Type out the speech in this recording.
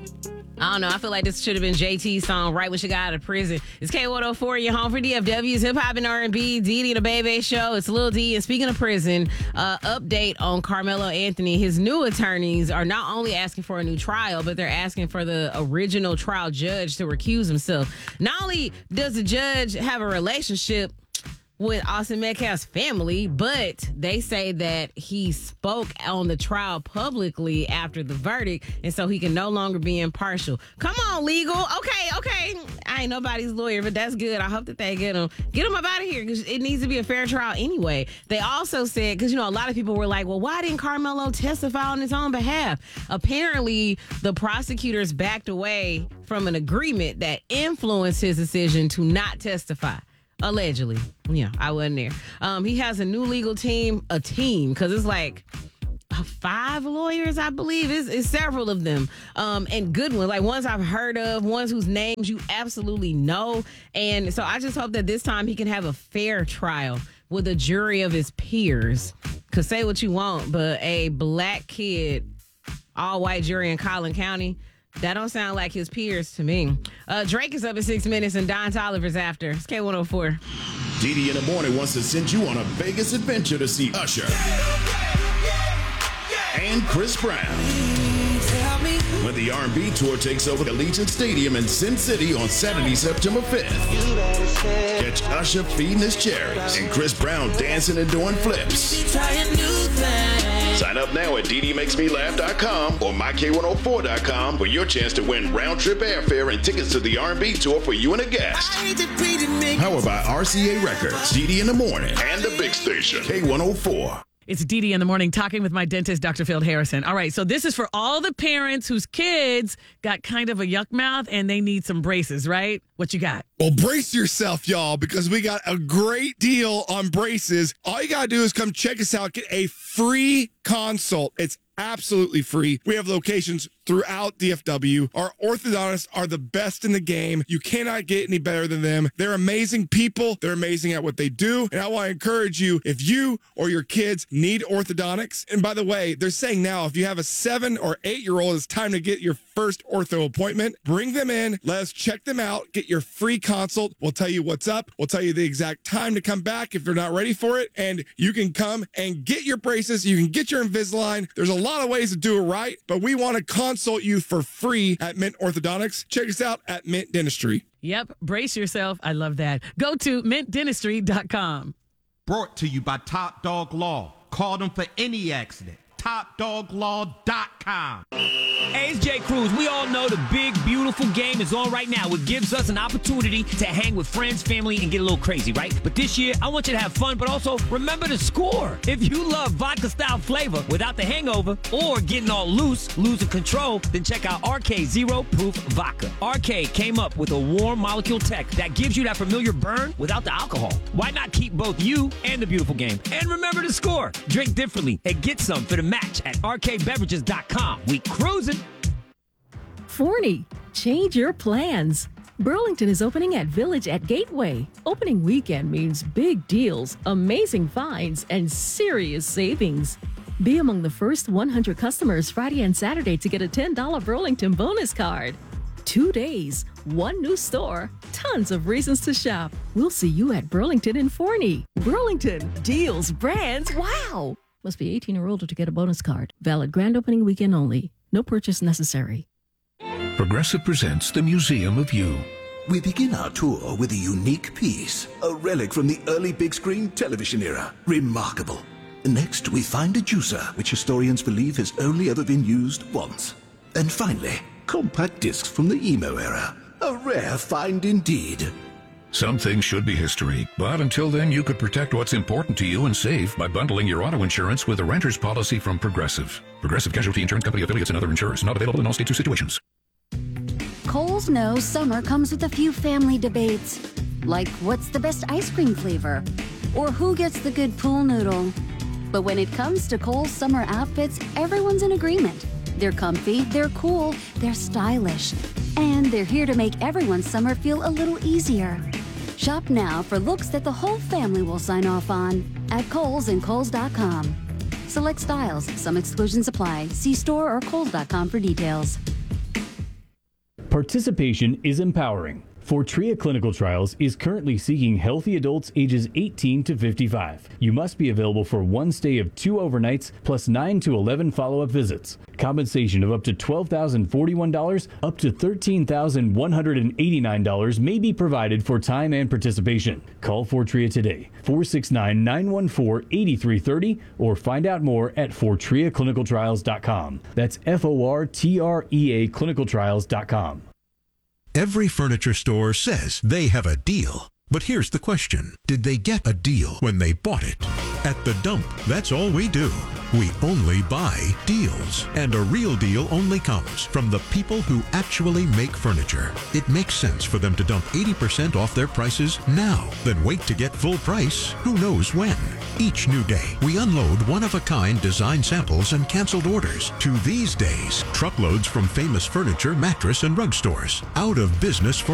I don't know. I feel like this should have been JT's song right when she got out of prison. It's K104, your home for DFW's Hip Hop and R&B, Didi and the Bebe Show. It's Lil D. And speaking of prison, update on Carmelo Anthony. His new attorneys are not only asking for a new trial, but they're asking for the original trial judge to recuse himself. Not only does the judge have a relationship with Austin Metcalf's family, but they say that he spoke on the trial publicly after the verdict, and so he can no longer be impartial. Come on, legal. Okay. I ain't nobody's lawyer, but that's good. I hope that they get him up out of here, because it needs to be a fair trial anyway. They also said, because, a lot of people were like, well, why didn't Carmelo testify on his own behalf? Apparently, the prosecutors backed away from an agreement that influenced his decision to not testify. Allegedly. I wasn't there. He has a new legal team, because it's like 5 lawyers, I believe. It's several of them. And good ones, like ones I've heard of, ones whose names you absolutely know. And so I just hope that this time he can have a fair trial with a jury of his peers. Because say what you want, but a black kid, all white jury in Collin County, that don't sound like his peers to me. Drake is up in 6 minutes and Don Toliver's after. It's K104. Didi in the Morning wants to send you on a Vegas adventure to see Usher and Chris Brown when the R&B tour takes over Allegiant Stadium in Sin City on Saturday, September 5th. Catch Usher feeding his cherries and Chris Brown dancing and doing flips. Sign up now at DDMakesMeLaugh.com or MyK104.com for your chance to win round-trip airfare and tickets to the R&B tour for you and a guest. Powered by RCA Records, Didi in the Morning, and the big station, K104. It's Didi in the Morning, talking with my dentist, Dr. Phil Harrison. All right, so this is for all the parents whose kids got kind of a yuck mouth and they need some braces, right? What you got? Well, brace yourself, y'all, because we got a great deal on braces. All you got to do is come check us out. Get a free consult. It's absolutely free. We have locations throughout DFW. Our orthodontists are the best in the game. You cannot get any better than them. They're amazing people. They're amazing at what they do. And I want to encourage you, if you or your kids need orthodontics, and by the way, they're saying now, if you have a 7 or 8-year-old, it's time to get your first ortho appointment. Bring them in. Let us check them out. Get your free consult. We'll tell you what's up. We'll tell you the exact time to come back if you're not ready for it. And you can come and get your braces. You can get your Invisalign. There's a lot of ways to do it right, but we want to consult you for free at Mint Orthodontics. Check us out at Mint Dentistry. Yep, brace yourself. I love that. Go to mintdentistry.com. Brought to you by Top Dog Law. Call them for any accident. TopDogLaw.com. Hey, it's Jay Cruz. We all know the big, beautiful game is on right now. It gives us an opportunity to hang with friends, family, and get a little crazy, right? But this year, I want you to have fun, but also remember to score. If you love vodka-style flavor without the hangover or getting all loose, losing control, then check out RK Zero Proof Vodka. RK came up with a warm molecule tech that gives you that familiar burn without the alcohol. Why not keep both you and the beautiful game? And remember to score. Drink differently and get some for the match at rkbeverages.com. We cruising. Forney, change your plans. Burlington is opening at Village at Gateway. Opening weekend means big deals, amazing finds, and serious savings. Be among the first 100 customers Friday and Saturday to get a $10 Burlington bonus card. 2 days, 1 new store, tons of reasons to shop. We'll see you at Burlington and Forney. Burlington, deals, brands, wow! Must be 18 or older to get a bonus card. Valid grand opening weekend only. No purchase necessary. Progressive presents the Museum of You. We begin our tour with a unique piece, a relic from the early big screen television era. Remarkable. Next, we find a juicer, which historians believe has only ever been used once. And finally, compact discs from the emo era. A rare find indeed. Some things should be history, but until then you could protect what's important to you and save by bundling your auto insurance with a renter's policy from Progressive. Progressive Casualty Insurance Company affiliates and other insurers. Not available in all states or situations. Kohl's knows summer comes with a few family debates, like what's the best ice cream flavor, or who gets the good pool noodle. But when it comes to Kohl's summer outfits, everyone's in agreement. They're comfy, they're cool, they're stylish, and they're here to make everyone's summer feel a little easier. Shop now for looks that the whole family will sign off on at Kohl's and Kohl's.com. Select styles, some exclusions apply. See store or Kohl's.com for details. Participation is empowering. Fortrea Clinical Trials is currently seeking healthy adults ages 18 to 55. You must be available for one stay of 2 overnights plus 9 to 11 follow-up visits. Compensation of up to $12,041 up to $13,189 may be provided for time and participation. Call Fortrea today, 469-914-8330, or find out more at FortreaClinicalTrials.com. That's FORTREA clinicaltrials.com. Every furniture store says they have a deal. But here's the question. Did they get a deal when they bought it? At The Dump, that's all we do. We only buy deals. And a real deal only comes from the people who actually make furniture. It makes sense for them to dump 80% off their prices now, then wait to get full price who knows when. Each new day, we unload one-of-a-kind design samples and canceled orders to these days, truckloads from famous furniture, mattress, and rug stores. Out of business for